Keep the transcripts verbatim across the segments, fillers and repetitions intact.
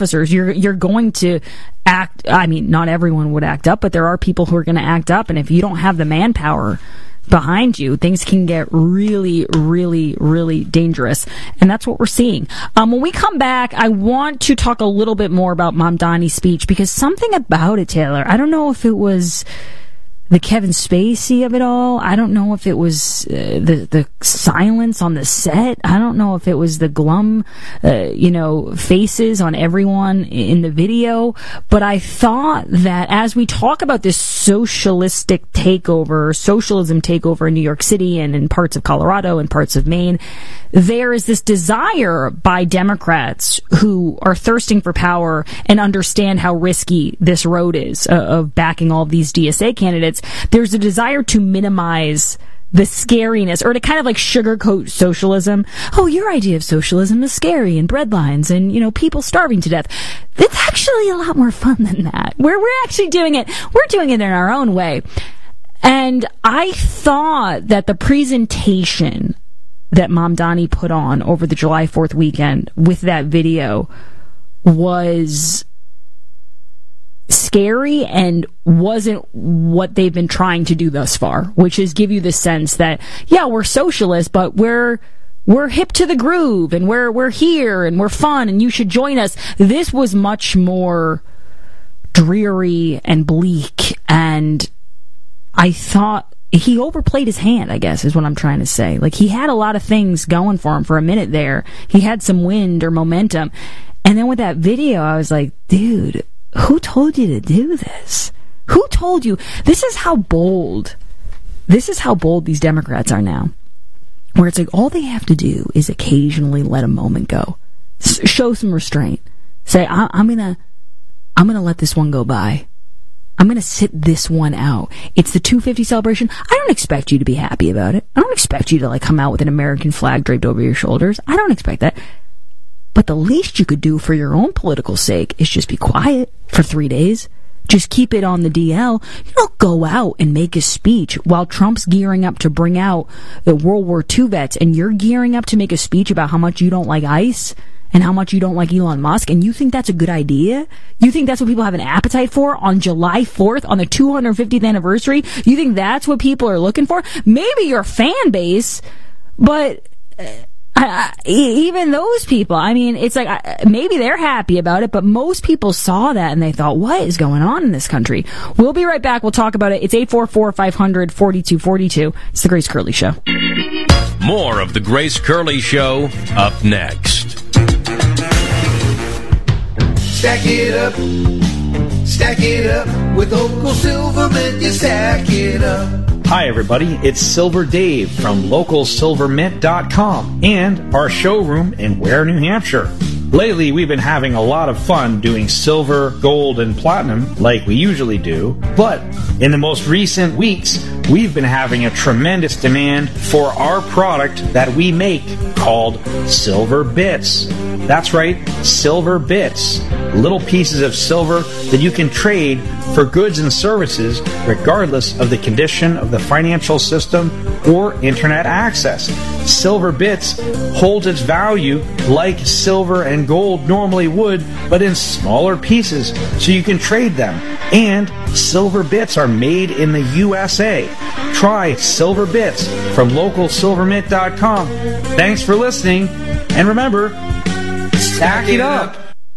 officers. You're you're going to act, I mean, not everyone would act up, but there are people who are going to act up, and if you don't have the manpower behind you, things can get really, really, really dangerous. And that's what we're seeing. Um, when we come back, I want to talk a little bit more about Mamdani's speech, because something about it, Taylor, I don't know if it was the Kevin Spacey of it all. I don't know if it was uh, the the silence on the set. I don't know if it was the glum, uh, you know, faces on everyone in the video. But I thought that as we talk about this socialistic takeover, socialism takeover in New York City and in parts of Colorado and parts of Maine, there is this desire by Democrats who are thirsting for power and understand how risky this road is uh, of backing all of these D S A candidates. There's a desire to minimize the scariness, or to kind of like sugarcoat socialism. Oh, your idea of socialism is scary and breadlines and, you know, people starving to death. It's actually a lot more fun than that. We're, we're actually doing it. We're doing it in our own way. And I thought that the presentation that Mamdani put on over the July fourth weekend with that video was scary and wasn't what they've been trying to do thus far, which is give you the sense that, yeah, we're socialists, but we're we're hip to the groove, and we're we're here, and we're fun, and you should join us. This was much more dreary and bleak, and I thought he overplayed his hand, I guess, is what I'm trying to say. Like, he had a lot of things going for him for a minute there. He had some wind or momentum. And then with that video, I was like, dude, who told you to do this? Who told you? This is how bold, this is how bold these Democrats are now. Where it's like, all they have to do is occasionally let a moment go. S- show some restraint. Say, I- I'm gonna, I'm gonna let this one go by. I'm going to sit this one out. It's the two fifty celebration. I don't expect you to be happy about it. I don't expect you to like come out with an American flag draped over your shoulders. I don't expect that. But the least you could do for your own political sake is just be quiet for three days. Just keep it on the D L. You don't go out and make a speech while Trump's gearing up to bring out the World War Two vets, and you're gearing up to make a speech about how much you don't like ICE and how much you don't like Elon Musk, and you think that's a good idea? You think that's what people have an appetite for on July fourth, on the two hundred fiftieth anniversary? You think that's what people are looking for? Maybe your fan base, but uh, I, I, even those people, I mean, it's like, I, maybe they're happy about it, but most people saw that and they thought, what is going on in this country? We'll be right back. We'll talk about it. It's eight four four, five hundred, forty-two forty-two. It's the Grace Curley Show. More of the Grace Curley Show up next. Stack it up, stack it up, with Local Silvermint, you stack it up. Hi everybody, it's Silver Dave from local silver mint dot com and our showroom in Ware, New Hampshire. Lately, we've been having a lot of fun doing silver, gold, and platinum like we usually do, but in the most recent weeks, we've been having a tremendous demand for our product that we make called Silver Bits. That's right, Silver Bits. Little pieces of silver that you can trade for goods and services regardless of the condition of the financial system or internet access. Silver Bits holds its value like silver and gold normally would, but in smaller pieces so you can trade them. And Silver Bits are made in the U S A. Try Silver Bits from local silver mint dot com. Thanks for listening, and remember, stack it up.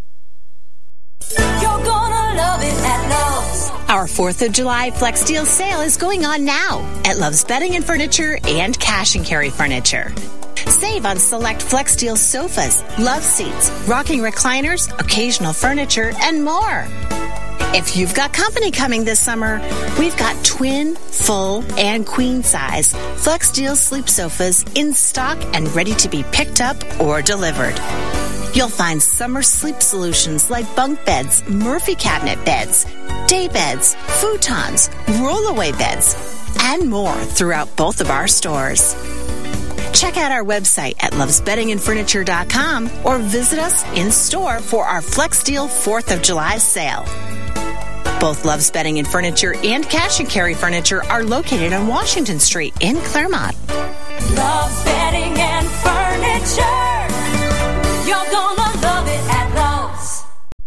You're gonna love it at Love's. Our fourth of July Flex Deal sale is going on now at Love's Bedding and Furniture and Cash and Carry Furniture. Save on select Flex Deal sofas, love seats, rocking recliners, occasional furniture, and more. If you've got company coming this summer, we've got twin, full, and queen size Flex Deal sleep sofas in stock and ready to be picked up or delivered. You'll find summer sleep solutions like bunk beds, Murphy cabinet beds, day beds, futons, rollaway beds, and more throughout both of our stores. Check out our website at loves bedding and furniture dot com or visit us in store for our Flex Deal fourth of July sale. Both Love's Bedding and Furniture and Cash and Carry Furniture are located on Washington Street in Claremont. Love's Bedding and Furniture. You're gonna love it at Love's.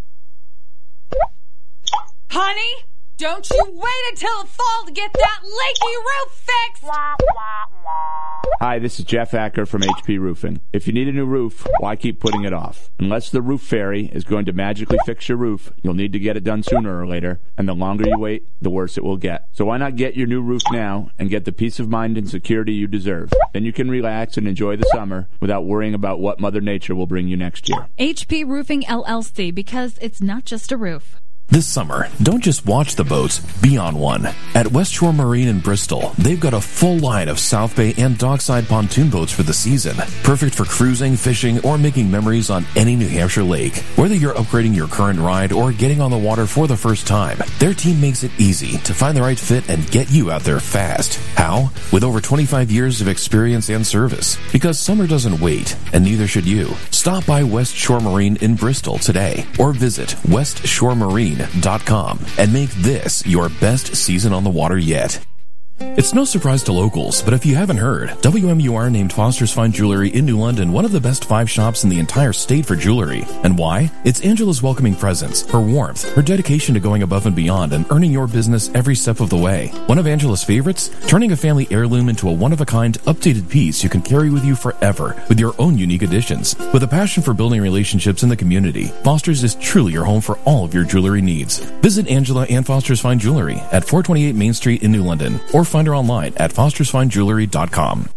honey. Don't you wait until the fall to get that leaky roof fixed. Hi, this is Jeff Acker from H P Roofing. If you need a new roof, why keep putting it off? Unless the roof fairy is going to magically fix your roof, you'll need to get it done sooner or later, and the longer you wait, the worse it will get. So why not get your new roof now and get the peace of mind and security you deserve? Then you can relax and enjoy the summer without worrying about what Mother Nature will bring you next year. H P Roofing L L C, because it's not just a roof. This summer, don't just watch the boats, be on one. At West Shore Marine in Bristol, they've got a full line of South Bay and dockside pontoon boats for the season. Perfect for cruising, fishing, or making memories on any New Hampshire lake. Whether you're upgrading your current ride or getting on the water for the first time, their team makes it easy to find the right fit and get you out there fast. How? With over twenty-five years of experience and service. Because summer doesn't wait, and neither should you. Stop by West Shore Marine in Bristol today, or visit west shore marine dot com and make this your best season on the water yet. It's no surprise to locals, but if you haven't heard, W M U R named Foster's Fine Jewelry in New London one of the best five shops in the entire state for jewelry. And why? It's Angela's welcoming presence, her warmth, her dedication to going above and beyond and earning your business every step of the way. One of Angela's favorites? Turning a family heirloom into a one-of-a-kind, updated piece you can carry with you forever with your own unique additions. With a passion for building relationships in the community, Foster's is truly your home for all of your jewelry needs. Visit Angela and Foster's Fine Jewelry at four twenty-eight Main Street in New London, or find her online at fosters fine jewelry dot com.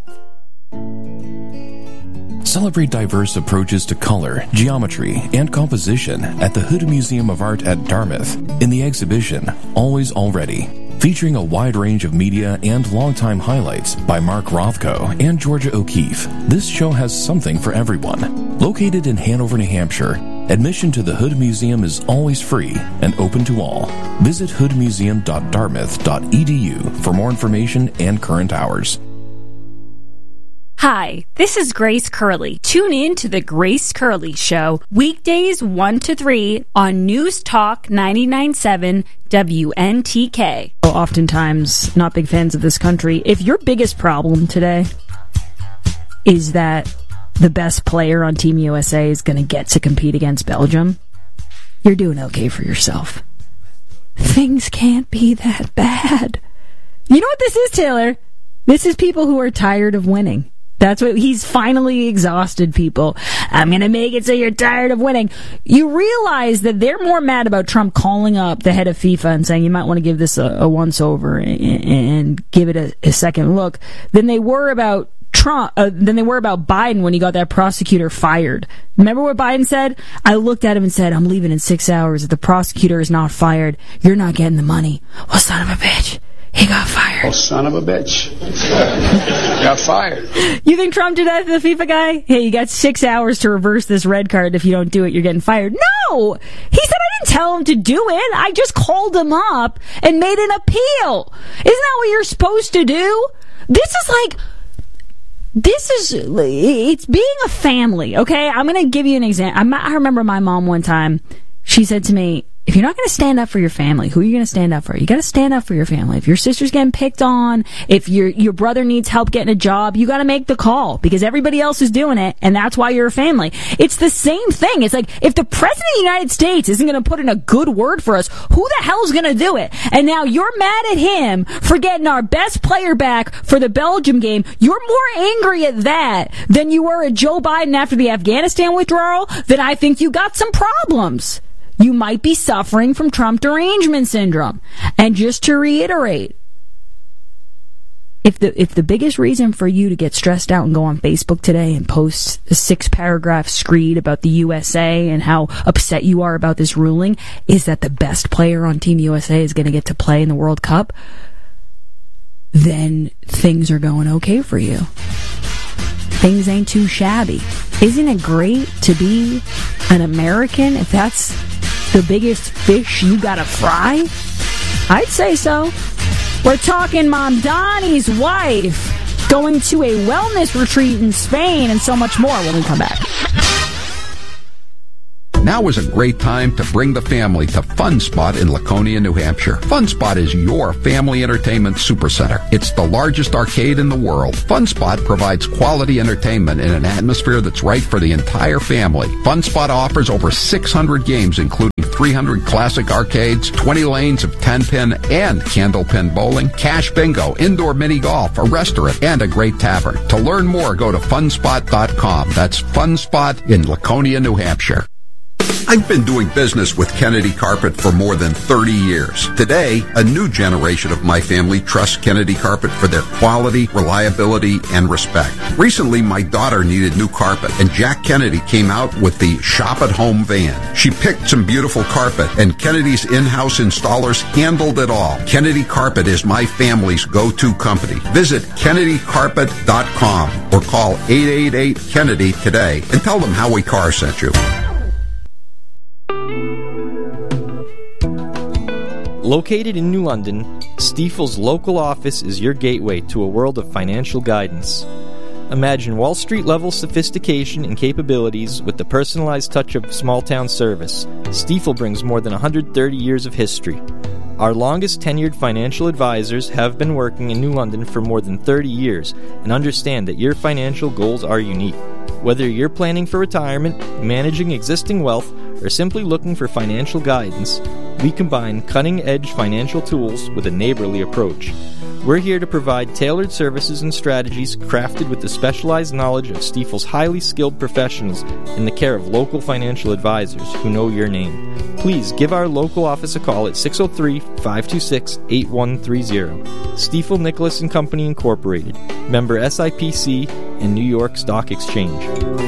Celebrate diverse approaches to color, geometry, and composition at the Hood Museum of Art at Dartmouth in the exhibition Always Already, featuring a wide range of media and longtime highlights by Mark Rothko and Georgia O'Keeffe. This show has something for everyone. Located in Hanover, New Hampshire, admission to the Hood Museum is always free and open to all. Visit hood museum dot dartmouth dot e d u for more information and current hours. Hi, this is Grace Curley. Tune in to The Grace Curley Show, weekdays one to three on News Talk ninety-nine point seven W N T K. Oftentimes, not big fans of this country. If your biggest problem today is that the best player on Team U S A is going to get to compete against Belgium, you're doing okay for yourself. Things can't be that bad. You know what this is, Taylor? This is people who are tired of winning. That's what he's finally exhausted people. I'm going to make it so you're tired of winning. You realize that they're more mad about Trump calling up the head of FIFA and saying you might want to give this a, a once-over and, and give it a, a second look than they were about Trump, uh, than they were about Biden when he got that prosecutor fired. Remember what Biden said? I looked at him and said, I'm leaving in six hours. If the prosecutor is not fired, you're not getting the money. Well, son of a bitch, he got fired. Oh, son of a bitch. Got fired. You think Trump did that to the FIFA guy? Hey, you got six hours to reverse this red card. If you don't do it, you're getting fired. No! He said I didn't tell him to do it. I just called him up and made an appeal. Isn't that what you're supposed to do? This is like... This is, it's being a family, okay? I'm going to give you an example. I remember my mom one time, she said to me, if you're not going to stand up for your family, who are you going to stand up for? You got to stand up for your family. If your sister's getting picked on, if your your brother needs help getting a job, you got to make the call because everybody else is doing it, and that's why you're a family. It's the same thing. It's like if the president of the United States isn't going to put in a good word for us, who the hell's going to do it? And now you're mad at him for getting our best player back for the Belgium game. You're more angry at that than you were at Joe Biden after the Afghanistan withdrawal. Then I think you got some problems. You might be suffering from Trump derangement syndrome. And just to reiterate, if the if the biggest reason for you to get stressed out and go on Facebook today and post a six-paragraph screed about the U S A and how upset you are about this ruling is that the best player on Team U S A is going to get to play in the World Cup, then things are going okay for you. Things ain't too shabby. Isn't it great to be an American if that's the biggest fish you gotta fry? I'd say so. We're talking Mom Donnie's wife going to a wellness retreat in Spain and so much more when we come back. Now is a great time to bring the family to Fun Spot in Laconia, New Hampshire. Fun Spot is your family entertainment supercenter. It's the largest arcade in the world. Fun Spot provides quality entertainment in an atmosphere that's right for the entire family. Fun Spot offers over six hundred games, including three hundred classic arcades, twenty lanes of ten-pin and candlepin bowling, cash bingo, indoor mini golf, a restaurant, and a great tavern. To learn more, go to fun spot dot com. That's FunSpot in Laconia, New Hampshire. I've been doing business with Kennedy Carpet for more than thirty years. Today, a new generation of my family trusts Kennedy Carpet for their quality, reliability, and respect. Recently, my daughter needed new carpet, and Jack Kennedy came out with the Shop at Home van. She picked some beautiful carpet, and Kennedy's in-house installers handled it all. Kennedy Carpet is my family's go-to company. Visit Kennedy Carpet dot com or call eight eight eight Kennedy today and tell them Howie Carr sent you. Located in New London, Stifel's local office is your gateway to a world of financial guidance. Imagine Wall Street-level sophistication and capabilities with the personalized touch of small-town service. Stifel brings more than one hundred thirty years of history. Our longest tenured financial advisors have been working in New London for more than thirty years and understand that your financial goals are unique. Whether you're planning for retirement, managing existing wealth, or simply looking for financial guidance, we combine cutting-edge financial tools with a neighborly approach. We're here to provide tailored services and strategies crafted with the specialized knowledge of Stifel's highly skilled professionals in the care of local financial advisors who know your name. Please give our local office a call at six oh three, five two six, eight one three zero. Stiefel Nicholas and Company Incorporated, member S I P C and New York Stock Exchange.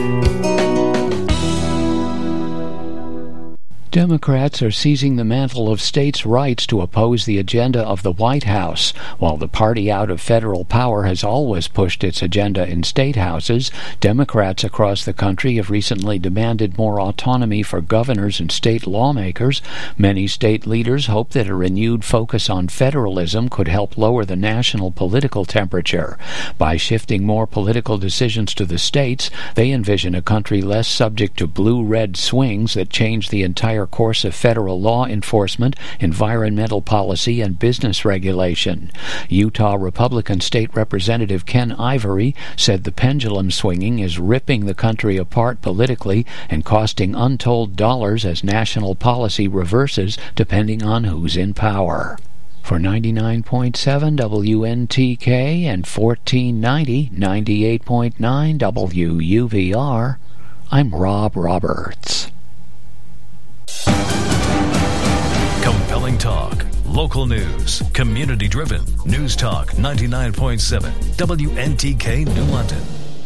Democrats are seizing the mantle of states' rights to oppose the agenda of the White House. While the party out of federal power has always pushed its agenda in state houses, Democrats across the country have recently demanded more autonomy for governors and state lawmakers. Many state leaders hope that a renewed focus on federalism could help lower the national political temperature. By shifting more political decisions to the states, they envision a country less subject to blue-red swings that change the entire course of federal law enforcement, environmental policy, and business regulation. Utah Republican State Representative Ken Ivory said the pendulum swinging is ripping the country apart politically and costing untold dollars as national policy reverses depending on who's in power. For ninety-nine point seven W N T K and fourteen ninety, ninety-eight point nine W U V R, I'm Rob Roberts. Compelling talk, local news, community-driven. News Talk ninety-nine point seven W N T K New London.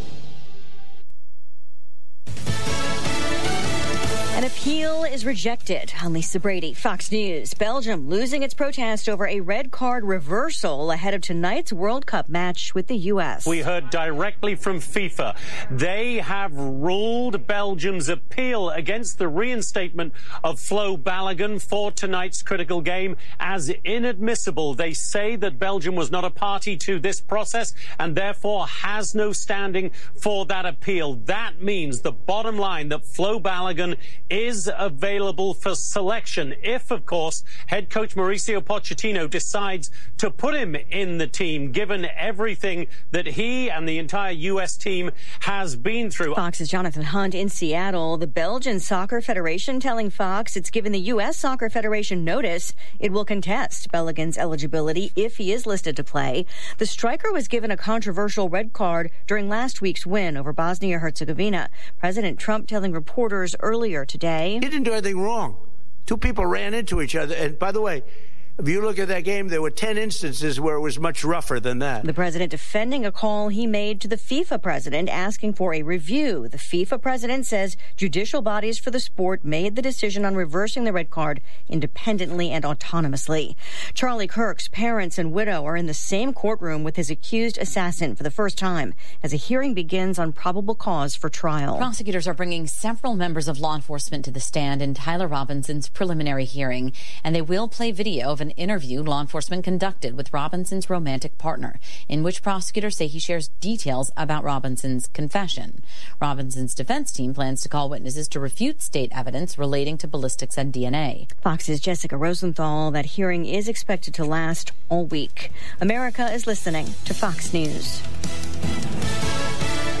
An appeal is rejected. I'm Lisa Brady, Fox News. Belgium losing its protest over a red card reversal ahead of tonight's World Cup match with the U S. We heard directly from FIFA. They have ruled Belgium's appeal against the reinstatement of Flo Balogun for tonight's critical game as inadmissible. They say that Belgium was not a party to this process and therefore has no standing for that appeal. That means the bottom line that Flo Balogun is available for selection if, of course, head coach Mauricio Pochettino decides to put him in the team, given everything that he and the entire U S team has been through. Fox's Jonathan Hunt in Seattle. The Belgian Soccer Federation telling Fox it's given the U S Soccer Federation notice it will contest Balogun's eligibility if he is listed to play. The striker was given a controversial red card during last week's win over Bosnia-Herzegovina. President Trump telling reporters earlier today. He didn't do anything wrong. Two people ran into each other. And by the way, if you look at that game, there were ten instances where it was much rougher than that. The president defending a call he made to the FIFA president asking for a review. The FIFA president says judicial bodies for the sport made the decision on reversing the red card independently and autonomously. Charlie Kirk's parents and widow are in the same courtroom with his accused assassin for the first time as a hearing begins on probable cause for trial. Prosecutors are bringing several members of law enforcement to the stand in Tyler Robinson's preliminary hearing, and they will play video of an interview law enforcement conducted with Robinson's romantic partner, in which prosecutors say he shares details about Robinson's confession. Robinson's defense team plans to call witnesses to refute state evidence relating to ballistics and D N A. Fox's Jessica Rosenthal. That hearing is expected to last all week. America is listening to Fox News.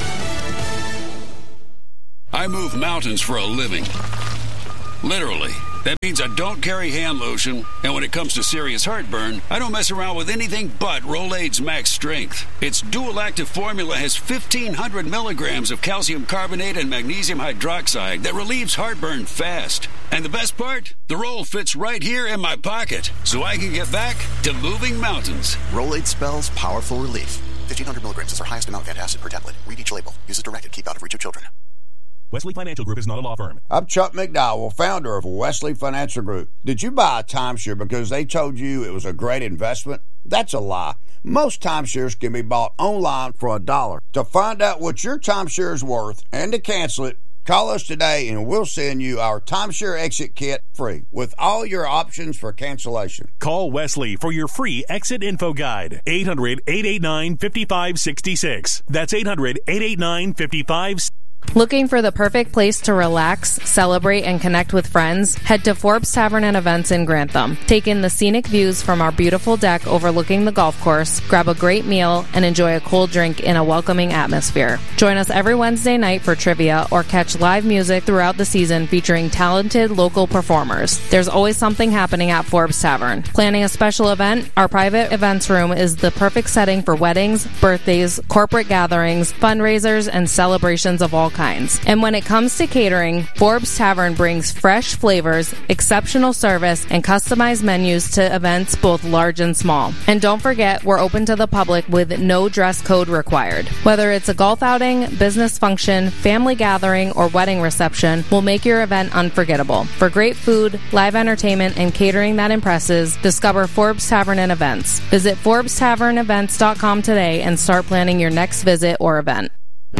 I move mountains for a living. Literally. That means I don't carry hand lotion, and when it comes to serious heartburn, I don't mess around with anything but Rolaids Max Strength. Its dual-active formula has fifteen hundred milligrams of calcium carbonate and magnesium hydroxide that relieves heartburn fast. And the best part? The roll fits right here in my pocket, so I can get back to moving mountains. Rolaids spells powerful relief. fifteen hundred milligrams is our highest amount of antacid per tablet. Read each label. Use as directed. Keep out of reach of children. Wesley Financial Group is not a law firm. I'm Chuck McDowell, founder of Wesley Financial Group. Did you buy a timeshare because they told you it was a great investment? That's a lie. Most timeshares can be bought online for a dollar. To find out what your timeshare is worth and to cancel it, call us today and we'll send you our timeshare exit kit free with all your options for cancellation. Call Wesley for your free exit info guide. eight hundred, eight eight nine, five five six six. That's eight hundred, eight eight nine, five five six six. Looking for the perfect place to relax, celebrate, and connect with friends? Head to Forbes Tavern and Events in Grantham. Take in the scenic views from our beautiful deck overlooking the golf course, grab a great meal, and enjoy a cold drink in a welcoming atmosphere. Join us every Wednesday night for trivia or catch live music throughout the season featuring talented local performers. There's always something happening at Forbes Tavern. Planning a special event? Our private events room is the perfect setting for weddings, birthdays, corporate gatherings, fundraisers, and celebrations of all kinds. And when it comes to catering, Forbes Tavern brings fresh flavors, exceptional service, and customized menus to events both large and small. And don't forget, we're open to the public with no dress code required. Whether it's a golf outing, business function, family gathering, or wedding reception, we'll make your event unforgettable. For great food, live entertainment, and catering that impresses, discover Forbes Tavern and Events. Visit Forbes Tavern Events dot com today and start planning your next visit or event.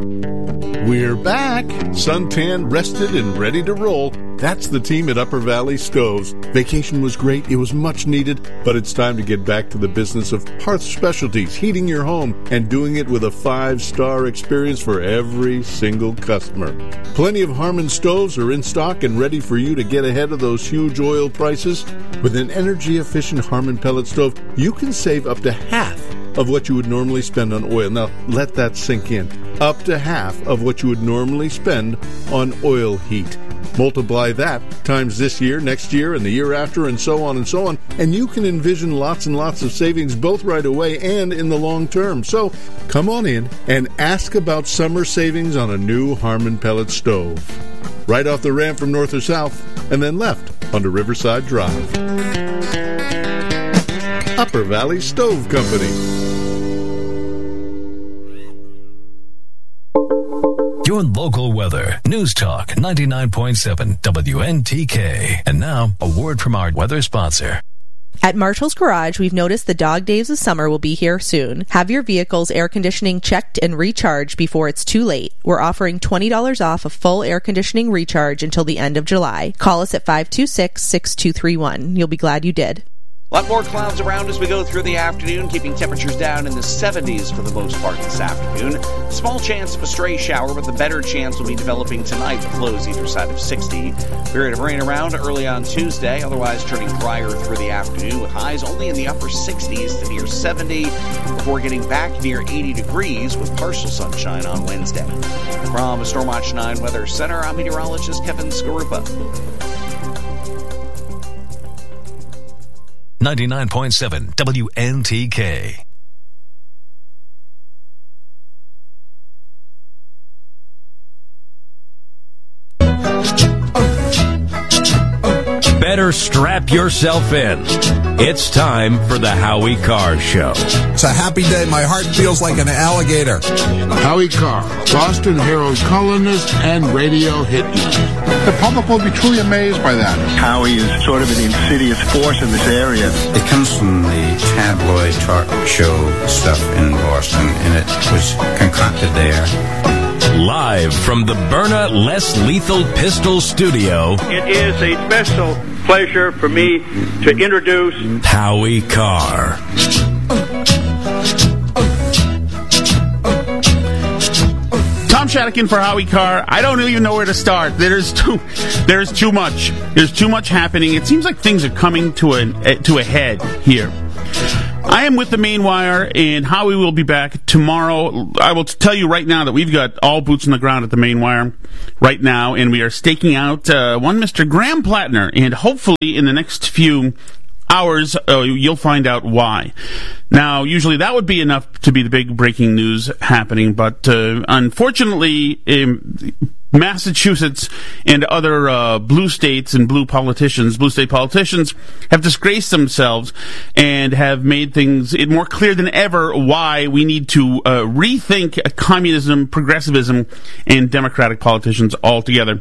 We're back. Suntan, rested, and ready to roll. That's the team at Upper Valley Stoves. Vacation was great. It was much needed, but it's time to get back to the business of hearth specialties, heating your home, and doing it with a five-star experience for every single customer. Plenty of Harmon stoves are in stock and ready for you to get ahead of those huge oil prices. With an energy-efficient Harmon pellet stove, you can save up to half of what you would normally spend on oil. Now, let that sink in. Up to half of what you would normally spend on oil heat. Multiply that times this year, next year, and the year after, and so on and so on, and you can envision lots and lots of savings both right away and in the long term. So, come on in and ask about summer savings on a new Harmon pellet stove. Right off the ramp from north or south, and then left onto Riverside Drive. Upper Valley Stove Company. Your local weather. News Talk ninety-nine point seven W N T K. And now, a word from our weather sponsor. At Marshall's Garage, we've noticed the dog days of summer will be here soon. Have your vehicle's air conditioning checked and recharged before it's too late. We're offering twenty dollars off a full air conditioning recharge until the end of July. Call us at five two six, six two three one. You'll be glad you did. A lot more clouds around as we go through the afternoon, keeping temperatures down in the seventies for the most part this afternoon. Small chance of a stray shower, but the better chance will be developing tonight with lows either side of sixty. Period of rain around early on Tuesday, otherwise turning drier through the afternoon with highs only in the upper sixties to near seventy before getting back near eighty degrees with partial sunshine on Wednesday. From the Stormwatch nine Weather Center, I'm meteorologist Kevin Skarupa. ninety-nine point seven W N T K. Better strap yourself in. It's time for the Howie Carr Show. It's a happy day. My heart feels like an alligator. Howie Carr, Boston Herald columnist and radio hitman. The public will be truly amazed by that. Howie is sort of an insidious force in this area. It comes from the tabloid talk show stuff in Boston, and it was concocted there. Live from the Byrna Less Lethal Pistol Studio, it is a special pleasure for me to introduce Howie Carr. Tom Shadakin for Howie Carr. I don't even know where to start. There's too, there's too much. There's too much happening. It seems like things are coming to an to a head here. I am with the Main Wire, and Howie will be back tomorrow. I will tell you right now that we've got all boots on the ground at the Main Wire right now, and we are staking out uh, one Mister Graham Plattner, and hopefully in the next few hours, uh, you'll find out why. Now, usually that would be enough to be the big breaking news happening, but uh, unfortunately, um, Massachusetts and other uh, blue states and blue politicians, blue state politicians, have disgraced themselves and have made things it more clear than ever why we need to uh, rethink communism, progressivism, and democratic politicians altogether.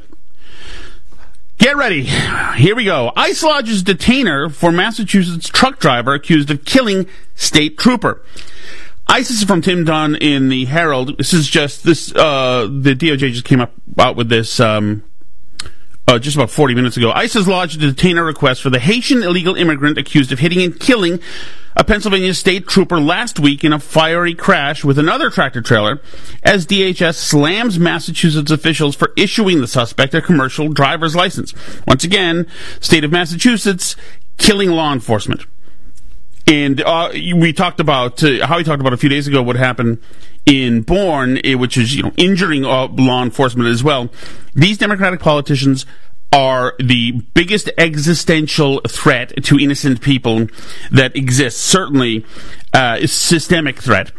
Get ready. Here we go. ICE lodges detainer for Massachusetts truck driver accused of killing state trooper. ICE is from Tim Dunn in the Herald. This is just this. Uh, the D O J just came up out with this um, uh, just about forty minutes ago. ICE has lodged a detainer request for the Haitian illegal immigrant accused of hitting and killing a Pennsylvania state trooper last week in a fiery crash with another tractor trailer, as D H S slams Massachusetts officials for issuing the suspect a commercial driver's license. Once again, state of Massachusetts killing law enforcement. And uh, we talked about, uh, how we talked about a few days ago what happened in Bourne, uh, which is, you know, injuring uh, law enforcement as well. These Democratic politicians are the biggest existential threat to innocent people that exists. Certainly, uh, a systemic threat.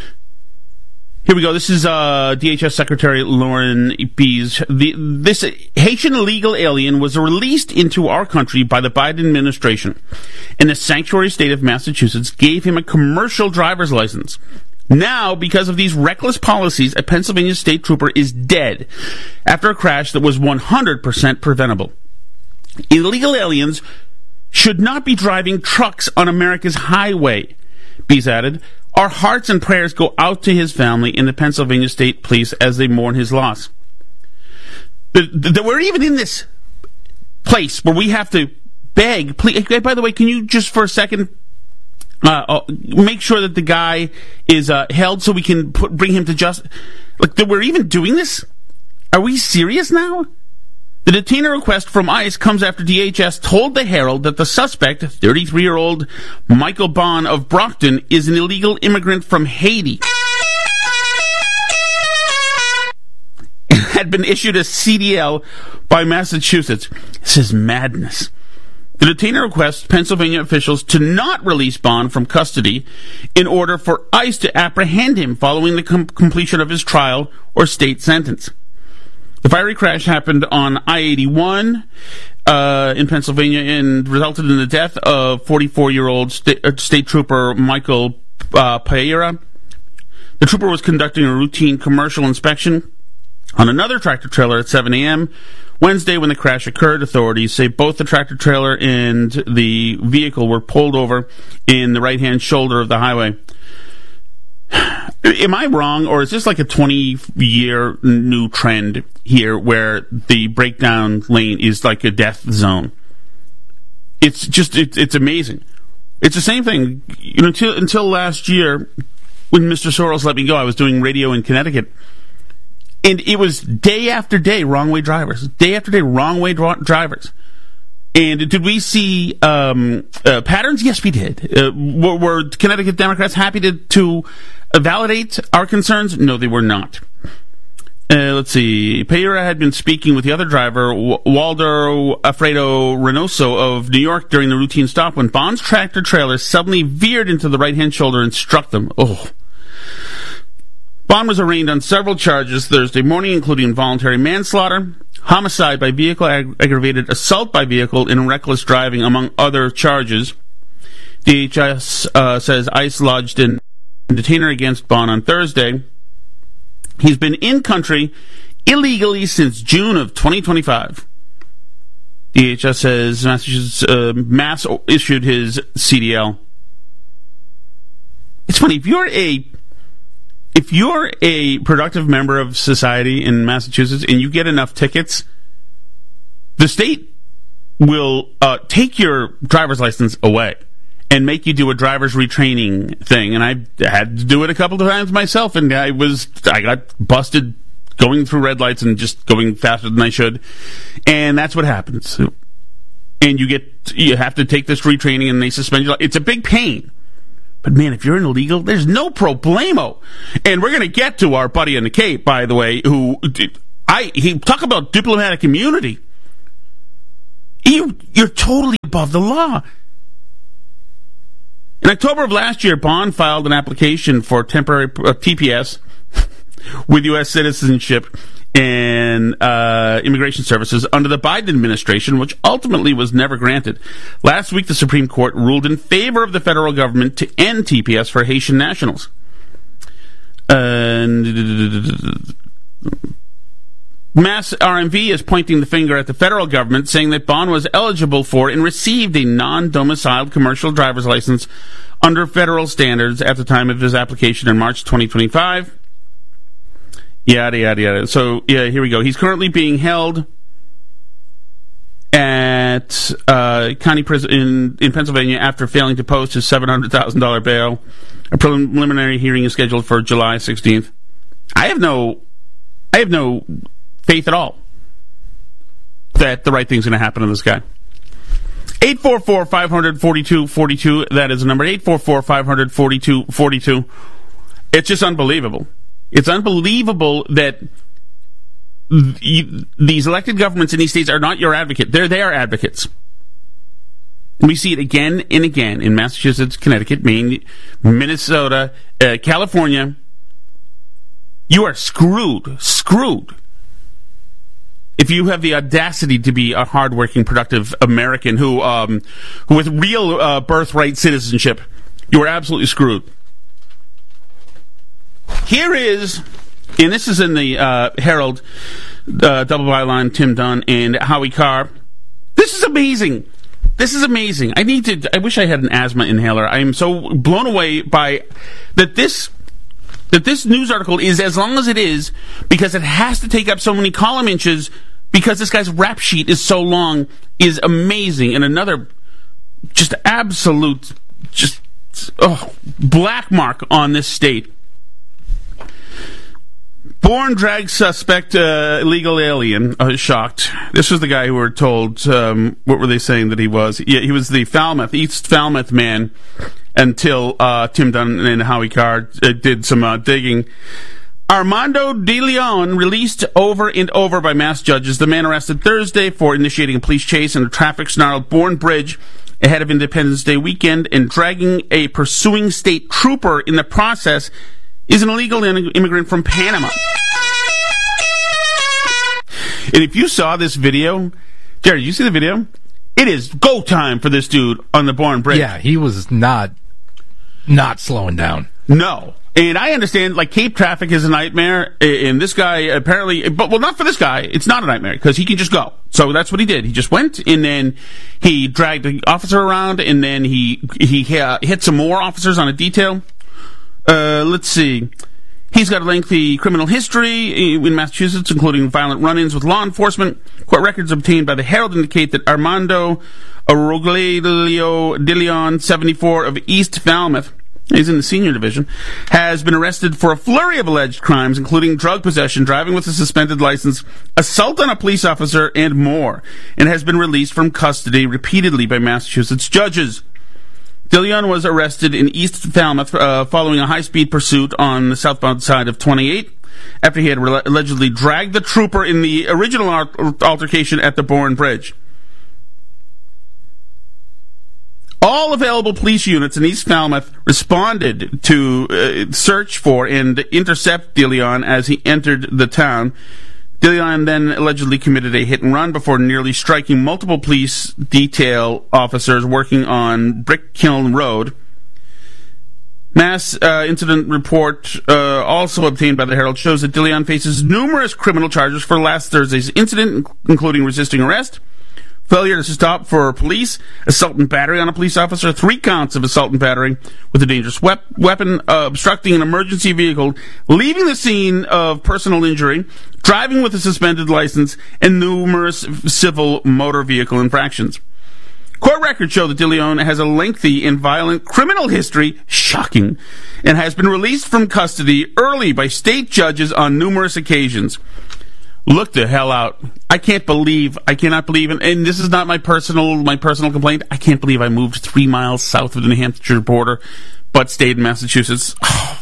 Here we go. This is uh, D H S Secretary Lauren Pease. The, this Haitian illegal alien was released into our country by the Biden administration, and the sanctuary state of Massachusetts gave him a commercial driver's license. Now, because of these reckless policies, a Pennsylvania state trooper is dead after a crash that was one hundred percent preventable. Illegal aliens should not be driving trucks on America's highway, Pease added. Our hearts and prayers go out to his family and the Pennsylvania State Police as they mourn his loss. The, the, we're even in this place where we have to beg. Please, by the way, can you just for a second uh, uh, make sure that the guy is uh, held so we can put, bring him to justice? Like, that we're even doing this? Are we serious now? The detainer request from ICE comes after D H S told the Herald that the suspect, thirty-three-year-old Michael Bond of Brockton, is an illegal immigrant from Haiti. Had been issued a C D L by Massachusetts. This is madness. The detainer requests Pennsylvania officials to not release Bond from custody in order for ICE to apprehend him following the com- completion of his trial or state sentence. The fiery crash happened on I eighty-one uh, in Pennsylvania and resulted in the death of forty-four-year-old sta- uh, state trooper Michael uh, Pereira. The trooper was conducting a routine commercial inspection on another tractor trailer at seven a.m. Wednesday when the crash occurred. Authorities say both the tractor trailer and the vehicle were pulled over in the right-hand shoulder of the highway. Am I wrong, or is this like a twenty-year new trend here where the breakdown lane is like a death zone? It's just, it, it's amazing. It's the same thing. You know, until, until last year, when Mister Soros let me go, I was doing radio in Connecticut, and it was day after day wrong way drivers, day after day wrong way dr- drivers. And did we see um, uh, patterns? Yes, we did. Uh, were, were Connecticut Democrats happy to, to validate our concerns? No, they were not. Uh, let's see. Pereira had been speaking with the other driver, w- Waldo Alfredo Reynoso of New York, during the routine stop when Bond's tractor trailer suddenly veered into the right-hand shoulder and struck them. Oh. Bond was arraigned on several charges Thursday morning, including involuntary manslaughter, homicide by vehicle, ag- aggravated assault by vehicle, and reckless driving, among other charges. D H S uh, says ICE lodged a detainer against Bond on Thursday. He's been in country illegally since June of twenty twenty-five. D H S says Massachusetts uh, Mass issued his C D L. It's funny, if you're a If you're a productive member of society in Massachusetts and you get enough tickets, the state will uh, take your driver's license away and make you do a driver's retraining thing. And I had to do it a couple of times myself, and I was I got busted going through red lights and just going faster than I should. And that's what happens. And you get you have to take this retraining, and they suspend you. It's a big pain. But man, if you're an illegal, there's no problemo. And we're going to get to our buddy in the Cape, by the way, who I he talk about diplomatic immunity. You you're totally above the law. In October of last year, Bond filed an application for temporary uh, T P S with U S citizenship and uh, immigration services under the Biden administration, which ultimately was never granted. Last week, the Supreme Court ruled in favor of the federal government to end T P S for Haitian nationals. And Mass R M V is pointing the finger at the federal government, saying that Bond was eligible for and received a non-domiciled commercial driver's license under federal standards at the time of his application in March twenty twenty-five. Yada, yada, yada. So, yeah, here we go. He's currently being held at uh, county prison in, in Pennsylvania after failing to post his seven hundred thousand dollars bail. A preliminary hearing is scheduled for July sixteenth. I have no... I have no... faith at all that the right thing's going to happen to this guy. eight four four, five hundred, forty-two forty-two. That is the number. eight four four, five hundred, forty-two forty-two. It's just unbelievable. It's unbelievable that th- these elected governments in these states are not your advocate. They're their advocates. We see it again and again in Massachusetts, Connecticut, Maine, Minnesota, uh, California. You are screwed. Screwed. If you have the audacity to be a hardworking, productive American who, um, who with real uh, birthright citizenship, you are absolutely screwed. Here is, and this is in the uh, Herald, uh, double byline, Tim Dunn and Howie Carr. This is amazing. This is amazing. I need to. I wish I had an asthma inhaler. I am so blown away by that. This. That this news article is as long as it is because it has to take up so many column inches because this guy's rap sheet is so long is amazing. And another just absolute just oh, black mark on this state. Born drag suspect, uh, illegal alien. Uh, shocked. This was the guy who were told, um, what were they saying that he was? Yeah, he was the Falmouth, East Falmouth man until uh, Tim Dunn and Howie Carr uh, did some uh, digging. Armando De Leon released over and over by mass judges. The man arrested Thursday for initiating a police chase in a traffic-snarled Bourne Bridge ahead of Independence Day weekend and dragging a pursuing state trooper in the process is an illegal immigrant from Panama. And if you saw this video, Jared, you see the video? It is go time for this dude on the Bourne Bridge. Yeah, he was not not slowing down. No. And I understand, like, Cape traffic is a nightmare, and this guy apparently, but, well, not for this guy, it's not a nightmare, because he can just go. So that's what he did. He just went, and then he dragged the officer around, and then he, he uh, hit some more officers on a detail. Uh, let's see. He's got a lengthy criminal history in Massachusetts, including violent run-ins with law enforcement. Court records obtained by the Herald indicate that Armando Aurelio De Leon, seventy-four, of East Falmouth, he's in the senior division, has been arrested for a flurry of alleged crimes, including drug possession, driving with a suspended license, assault on a police officer, and more, and has been released from custody repeatedly by Massachusetts judges. De Leon was arrested in East Falmouth uh, following a high-speed pursuit on the southbound side of twenty-eight after he had re- allegedly dragged the trooper in the original al- altercation at the Bourne Bridge. All available police units in East Falmouth responded to uh, search for and intercept De Leon as he entered the town. De Leon then allegedly committed a hit and run before nearly striking multiple police detail officers working on Brick Kiln Road. Mass uh, incident report uh, also obtained by the Herald shows that De Leon faces numerous criminal charges for last Thursday's incident, including resisting arrest, failure to stop for police, assault and battery on a police officer, three counts of assault and battery with a dangerous wep- weapon, uh, obstructing an emergency vehicle, leaving the scene of personal injury, driving with a suspended license, and numerous civil motor vehicle infractions. Court records show that De Leon has a lengthy and violent criminal history, shocking, and has been released from custody early by state judges on numerous occasions. Look the hell out. I can't believe, I cannot believe, and, and this is not my personal, my personal complaint, I can't believe I moved three miles south of the New Hampshire border but stayed in Massachusetts. Oh.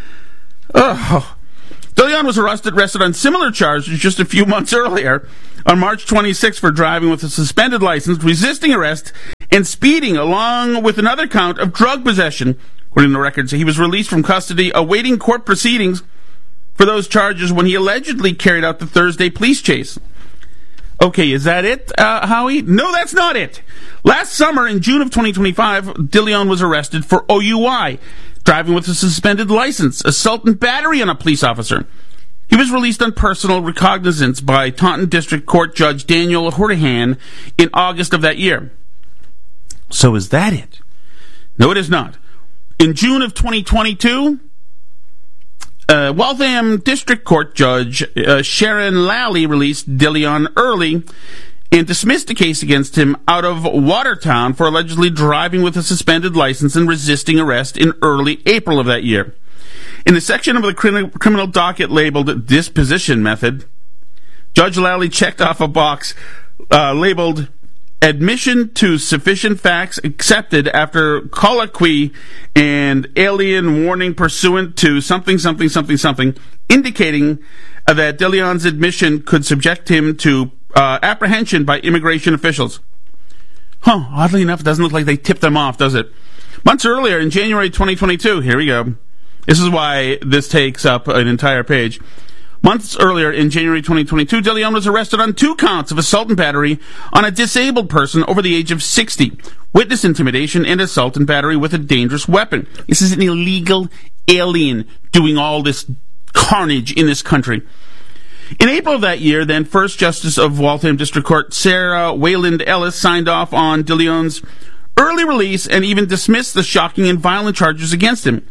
Oh. DeLeon was arrested, arrested on similar charges just a few months earlier on March twenty-sixth for driving with a suspended license, resisting arrest, and speeding, along with another count of drug possession. According to records, he was released from custody, awaiting court proceedings for those charges when he allegedly carried out the Thursday police chase. Okay, is that it, uh, Howie? No, that's not it. Last summer, in June of twenty twenty-five, DeLeon was arrested for O U I, driving with a suspended license, assault and battery on a police officer. He was released on personal recognizance by Taunton District Court Judge Daniel Hournihan in August of that year. So is that it? No, it is not. In June of twenty twenty-two, uh, Waltham District Court Judge uh, Sharon Lally released DeLeon early and dismissed the case against him out of Watertown for allegedly driving with a suspended license and resisting arrest in early April of that year. In the section of the crim- criminal docket labeled disposition method, Judge Lally checked off a box uh, labeled admission to sufficient facts accepted after colloquy and alien warning pursuant to something, something, something, something, indicating uh, that DeLeon's admission could subject him to uh, apprehension by immigration officials. Huh, oddly enough, it doesn't look like they tipped them off, does it? Months earlier, in January twenty twenty-two, here we go. This is why this takes up an entire page. Months earlier, in January twenty twenty-two, DeLeon was arrested on two counts of assault and battery on a disabled person over the age of sixty, witness intimidation, and assault and battery with a dangerous weapon. This is an illegal alien doing all this carnage in this country. In April of that year, then First Justice of Waltham District Court Sarah Wayland Ellis signed off on DeLeon's early release and even dismissed the shocking and violent charges against him.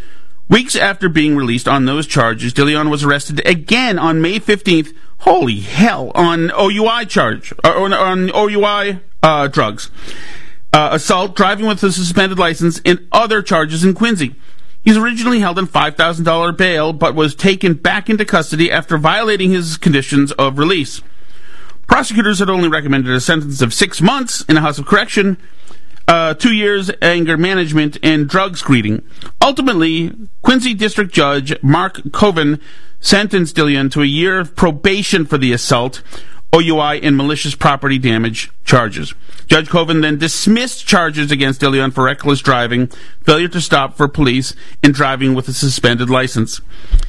Weeks after being released on those charges, DeLeon was arrested again on May fifteenth, holy hell, on O U I charge, or on, on O U I uh, drugs, uh, assault, driving with a suspended license, and other charges in Quincy. He's originally held on five thousand dollars bail, but was taken back into custody after violating his conditions of release. Prosecutors had only recommended a sentence of six months in a house of correction, Uh, two years anger management, and drug screening. Ultimately, Quincy District Judge Mark Coven sentenced DeLeon to a year of probation for the assault, O U I, and malicious property damage charges. Judge Coven then dismissed charges against DeLeon for reckless driving, failure to stop for police, and driving with a suspended license.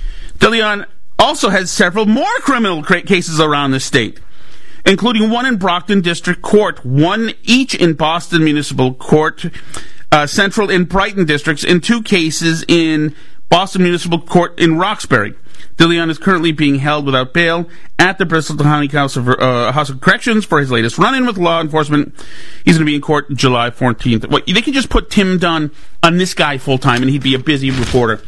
DeLeon also has several more criminal cases around the state, including one in Brockton District Court, one each in Boston Municipal Court, uh, Central and Brighton Districts, and two cases in Boston Municipal Court in Roxbury. DeLeon is currently being held without bail at the Bristol County House of, uh, House of Corrections for his latest run-in with law enforcement. He's going to be in court July fourteenth. Well, they could just put Tim Dunn on this guy full-time, and he'd be a busy reporter.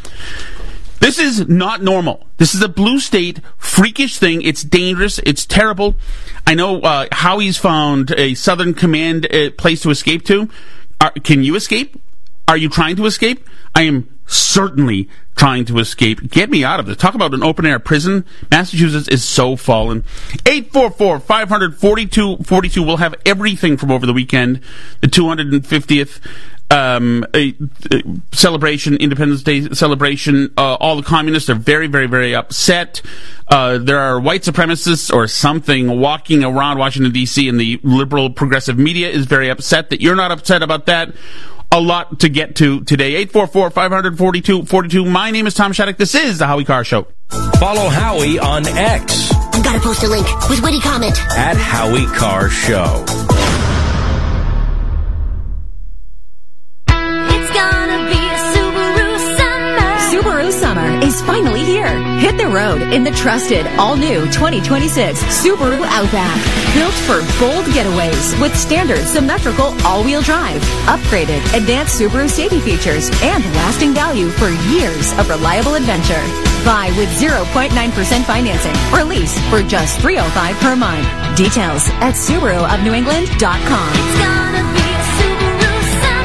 This is not normal. This is a blue state freakish thing. It's dangerous. It's terrible. I know uh, Howie's found a Southern Command uh, place to escape to. Are, can you escape? Are you trying to escape? I am certainly trying to escape. Get me out of this. Talk about an open-air prison. Massachusetts is so fallen. eight four four, five hundred, forty-two forty-two. We'll have everything from over the weekend. The two hundred fiftieth Um, a, a celebration, Independence Day celebration. Uh, all the communists are very, very, very upset. Uh, there are white supremacists or something walking around Washington, D C, and the liberal progressive media is very upset that you're not upset about that. A lot to get to today. eight four four, five hundred, forty-two forty-two. My name is Tom Shattuck. This is the Howie Carr Show. Follow Howie on X. I've got to post a link with witty comment. At Howie Carr Show. Summer is finally here. Hit the road in the trusted, all-new twenty twenty-six Subaru Outback. Built for bold getaways with standard symmetrical all-wheel drive, upgraded advanced Subaru safety features, and lasting value for years of reliable adventure. Buy with zero point nine percent financing or lease for just three hundred five dollars per month. Details at Subaru of New England dot com. It's gonna be a Subaru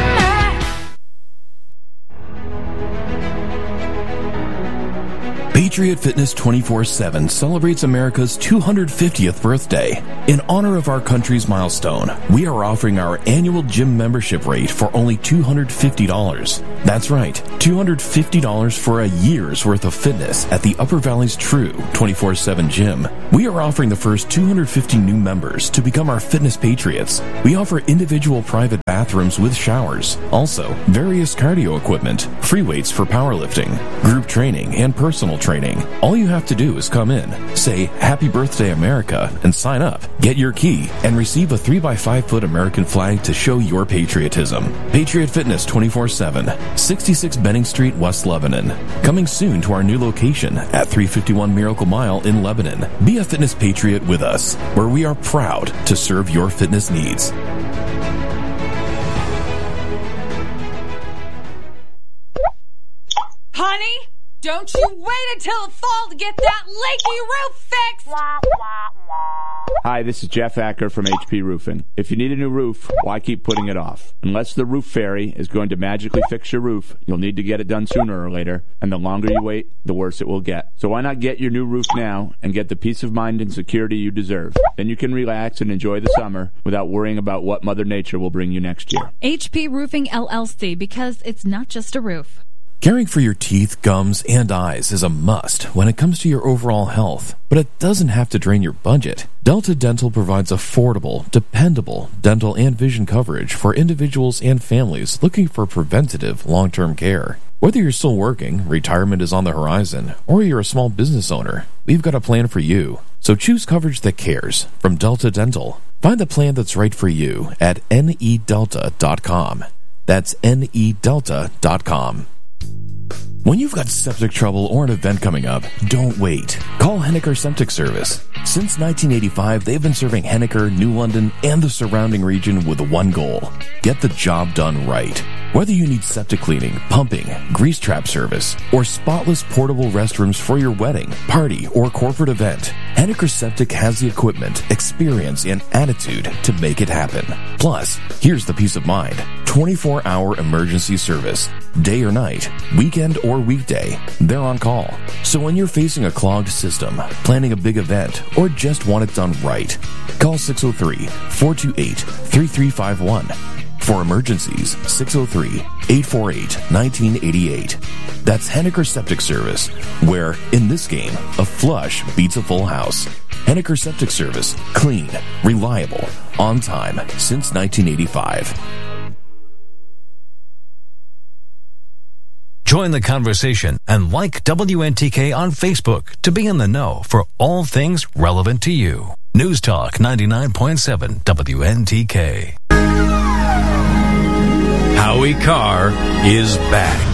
summer. Patriot Fitness twenty-four seven celebrates America's two hundred fiftieth birthday. In honor of our country's milestone, we are offering our annual gym membership rate for only two hundred fifty dollars. That's right, two hundred fifty dollars for a year's worth of fitness at the Upper Valley's true twenty-four seven gym. We are offering the first two hundred fifty new members to become our fitness patriots. We offer individual private bathrooms with showers, also various cardio equipment, free weights for powerlifting, group training, and personal training. All you have to do is come in, say Happy Birthday America, and sign up. Get your key and receive a three by five foot American flag to show your patriotism. Patriot Fitness twenty-four seven, sixty-six Benning Street, West Lebanon. Coming soon to our new location at three fifty-one Miracle Mile in Lebanon. Be a fitness patriot with us, where we are proud to serve your fitness needs. Honey, don't you wait until the fall to get that leaky roof fixed! Hi, this is Jeff Acker from H P Roofing. If you need a new roof, why keep putting it off? Unless the roof fairy is going to magically fix your roof, you'll need to get it done sooner or later, and the longer you wait, the worse it will get. So why not get your new roof now and get the peace of mind and security you deserve? Then you can relax and enjoy the summer without worrying about what Mother Nature will bring you next year. H P Roofing L L C, because it's not just a roof. Caring for your teeth, gums, and eyes is a must when it comes to your overall health, but it doesn't have to drain your budget. Delta Dental provides affordable, dependable dental and vision coverage for individuals and families looking for preventative long-term care. Whether you're still working, retirement is on the horizon, or you're a small business owner, we've got a plan for you. So choose coverage that cares from Delta Dental. Find the plan that's right for you at N E delta dot com. That's N E delta dot com. When you've got septic trouble or an event coming up, don't wait. Call Henniker Septic Service. Since nineteen eighty-five, they've been serving Henniker, New London, and the surrounding region with one goal: get the job done right. Whether you need septic cleaning, pumping, grease trap service, or spotless portable restrooms for your wedding, party, or corporate event, Henniker Septic has the equipment, experience, and attitude to make it happen. Plus, here's the peace of mind: twenty-four hour emergency service. Day or night, weekend or weekday, they're on call. So when you're facing a clogged system, planning a big event, or just want it done right, call six oh three, four two eight, three three five one. For emergencies, six oh three, eight four eight, one nine eight eight. That's Henniker Septic Service, where, in this game, a flush beats a full house. Henniker Septic Service. Clean, reliable, on time, since nineteen eighty-five. Join the conversation and like W N T K on Facebook to be in the know for all things relevant to you. News Talk ninety-nine point seven W N T K. Howie Carr is back.